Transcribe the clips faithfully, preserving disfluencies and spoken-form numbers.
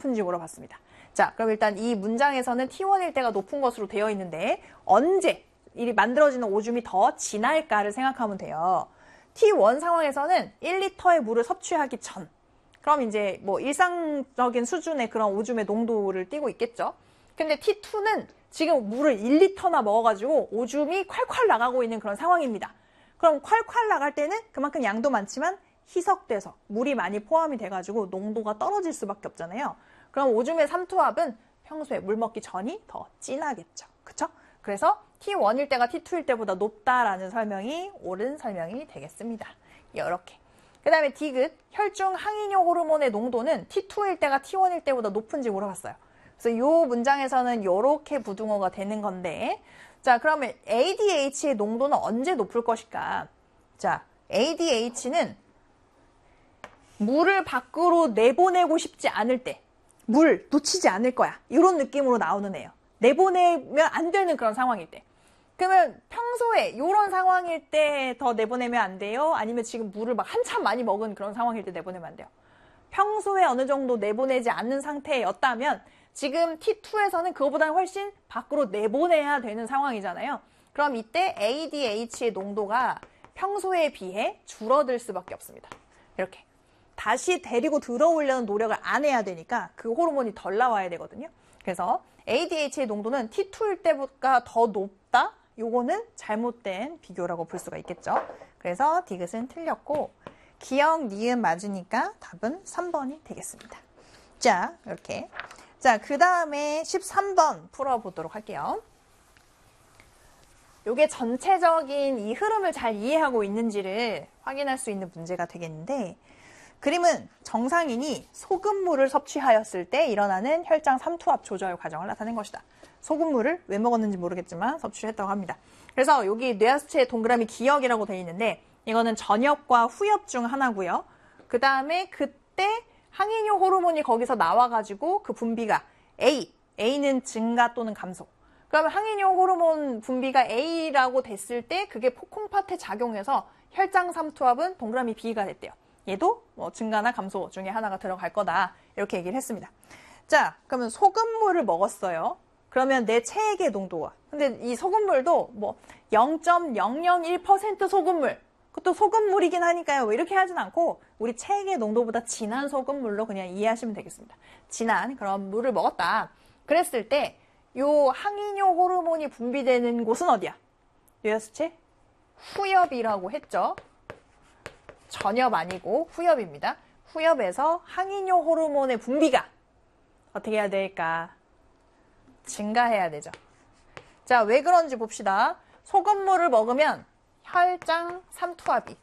높은지 물어봤습니다. 자, 그럼 일단 이 문장에서는 티 원일 때가 높은 것으로 되어 있는데 언제 이 만들어지는 오줌이 더 진할까를 생각하면 돼요. 티 원 상황에서는 일 리터의 물을 섭취하기 전. 그럼 이제 뭐 일상적인 수준의 그런 오줌의 농도를 띠고 있겠죠. 근데 티 투는 지금 물을 일 리터나 먹어가지고 오줌이 콸콸 나가고 있는 그런 상황입니다. 그럼 콸콸 나갈 때는 그만큼 양도 많지만 희석돼서 물이 많이 포함이 돼가지고 농도가 떨어질 수밖에 없잖아요. 그럼 오줌의 삼투압은 평소에 물 먹기 전이 더 진하겠죠. 그쵸? 그래서 티 원일 때가 티 투일 때보다 높다라는 설명이 옳은 설명이 되겠습니다. 이렇게. 그 다음에 디귿, 혈중 항이뇨 호르몬의 농도는 티 투일 때가 티 원일 때보다 높은지 물어봤어요. 그래서 이 문장에서는 이렇게 부등호가 되는 건데, 자, 그러면 에이디에이치의 농도는 언제 높을 것일까? 자, 에이디에이치는 물을 밖으로 내보내고 싶지 않을 때, 물 놓치지 않을 거야. 이런 느낌으로 나오는 애예요. 내보내면 안 되는 그런 상황일 때. 그러면 평소에 이런 상황일 때 더 내보내면 안 돼요? 아니면 지금 물을 막 한참 많이 먹은 그런 상황일 때 내보내면 안 돼요? 평소에 어느 정도 내보내지 않는 상태였다면 지금 티 투에서는 그거보다는 훨씬 밖으로 내보내야 되는 상황이잖아요. 그럼 이때 에이디에이치의 농도가 평소에 비해 줄어들 수밖에 없습니다. 이렇게. 다시 데리고 들어오려는 노력을 안 해야 되니까 그 호르몬이 덜 나와야 되거든요. 그래서 에이디에이치의 농도는 티 투일 때보다 더 높다? 요거는 잘못된 비교라고 볼 수가 있겠죠. 그래서 디귿은 틀렸고 기역, 니은 맞으니까 답은 삼 번이 되겠습니다. 자, 이렇게. 자, 그 다음에 십삼 번 풀어보도록 할게요. 요게 전체적인 이 흐름을 잘 이해하고 있는지를 확인할 수 있는 문제가 되겠는데 그림은 정상인이 소금물을 섭취하였을 때 일어나는 혈장 삼투압 조절 과정을 나타낸 것이다. 소금물을 왜 먹었는지 모르겠지만 섭취를 했다고 합니다. 그래서 여기 뇌하수체의 동그라미 기역이라고 되어 있는데 이거는 전엽과 후엽 중 하나고요. 그 다음에 그때 항이뇨 호르몬이 거기서 나와가지고 그 분비가 A, A는 증가 또는 감소. 그러면 항이뇨 호르몬 분비가 A라고 됐을 때 그게 콩팥에 작용해서 혈장 삼투압은 동그라미 B가 됐대요. 얘도 뭐 증가나 감소 중에 하나가 들어갈 거다. 이렇게 얘기를 했습니다. 자, 그러면 소금물을 먹었어요. 그러면 내 체액의 농도가. 근데 이 소금물도 뭐 영 점 영영일 퍼센트 소금물. 그것도 소금물이긴 하니까요. 뭐 이렇게 하진 않고 우리 체액의 농도보다 진한 소금물로 그냥 이해하시면 되겠습니다. 진한 그런 물을 먹었다. 그랬을 때 요 항이뇨 호르몬이 분비되는 곳은 어디야? 뇌하수체? 후엽이라고 했죠. 전엽 아니고 후엽입니다. 후엽에서 항이뇨 호르몬의 분비가 어떻게 해야 될까? 증가해야 되죠. 자, 왜 그런지 봅시다. 소금물을 먹으면 혈장 삼투압이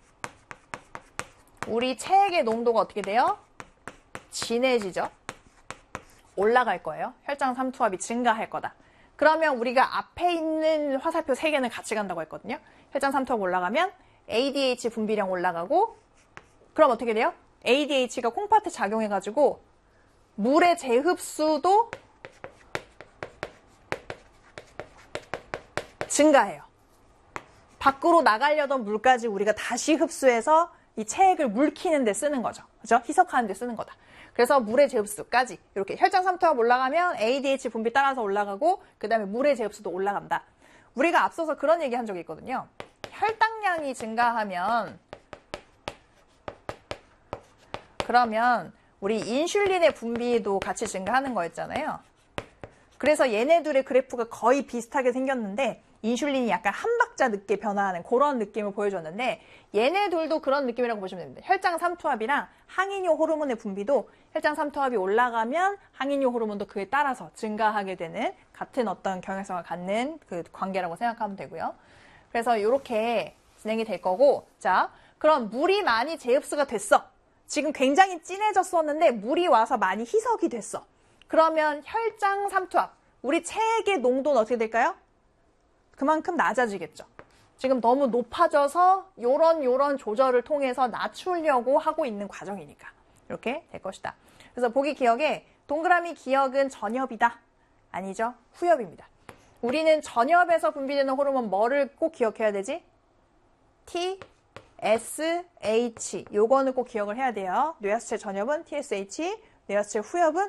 우리 체액의 농도가 어떻게 돼요? 진해지죠. 올라갈 거예요. 혈장 삼투압이 증가할 거다. 그러면 우리가 앞에 있는 화살표 세 개는 같이 간다고 했거든요. 혈장 삼투압 올라가면 에이디에이치 분비량 올라가고 그럼 어떻게 돼요? 에이디에이치가 콩팥에 작용해가지고 물의 재흡수도 증가해요. 밖으로 나가려던 물까지 우리가 다시 흡수해서 이 체액을 물키는 데 쓰는 거죠. 그죠? 희석하는 데 쓰는 거다. 그래서 물의 재흡수까지 이렇게 혈장 삼투압 올라가면 에이디에이치 분비 따라서 올라가고 그 다음에 물의 재흡수도 올라간다. 우리가 앞서서 그런 얘기 한 적이 있거든요. 혈당량이 증가하면 그러면 우리 인슐린의 분비도 같이 증가하는 거였잖아요. 그래서 얘네들의 그래프가 거의 비슷하게 생겼는데 인슐린이 약간 한 박자 늦게 변화하는 그런 느낌을 보여줬는데 얘네들도 그런 느낌이라고 보시면 됩니다. 혈장 삼투압이랑 항이뇨 호르몬의 분비도 혈장 삼투압이 올라가면 항이뇨 호르몬도 그에 따라서 증가하게 되는 같은 어떤 경향성을 갖는 그 관계라고 생각하면 되고요. 그래서 이렇게 진행이 될 거고 자, 그럼 물이 많이 재흡수가 됐어. 지금 굉장히 진해졌었는데 물이 와서 많이 희석이 됐어. 그러면 혈장 삼투압, 우리 체액의 농도는 어떻게 될까요? 그만큼 낮아지겠죠. 지금 너무 높아져서 요런 요런 조절을 통해서 낮추려고 하고 있는 과정이니까 이렇게 될 것이다. 그래서 보기 기억에 동그라미 기억은 전엽이다. 아니죠. 후엽입니다. 우리는 전엽에서 분비되는 호르몬 뭐를 꼭 기억해야 되지? T, S, H 요거는 꼭 기억을 해야 돼요. 뇌하수체 전엽은 T, S, H, 뇌하수체 후엽은